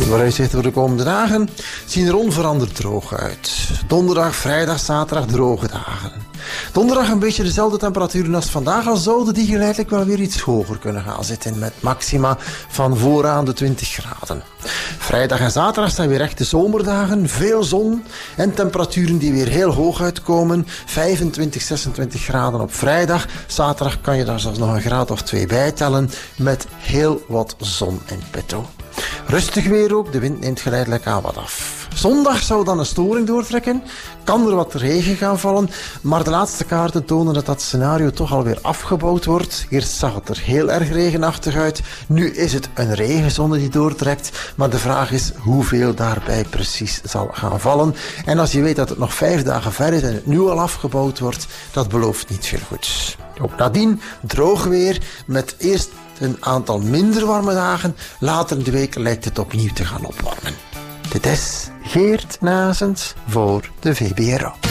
Vooruitzichten voor de komende dagen zien er onveranderd droog uit. Donderdag, vrijdag, zaterdag droge dagen. Donderdag een beetje dezelfde temperaturen als vandaag, al zouden die geleidelijk wel weer iets hoger kunnen gaan zitten met maxima van vooraan de 20 graden. Vrijdag en zaterdag zijn weer echte zomerdagen, veel zon en temperaturen die weer heel hoog uitkomen. 25, 26 graden op vrijdag. Zaterdag kan je daar zelfs nog een graad of 2 bij tellen met heel wat zon in petto. Rustig weer ook, de wind neemt geleidelijk aan wat af. Zondag zou dan een storing doortrekken, kan er wat regen gaan vallen, maar de laatste kaarten tonen dat dat scenario toch alweer afgebouwd wordt. Eerst zag het er heel erg regenachtig uit, nu is het een regenzone die doortrekt, maar de vraag is hoeveel daarbij precies zal gaan vallen. En als je weet dat het nog 5 dagen ver is en het nu al afgebouwd wordt, dat belooft niet veel goeds. Ook nadien droog weer, met eerst een aantal minder warme dagen, later in de week lijkt het opnieuw te gaan opwarmen. Dit is Geert Nazens voor de VPRO.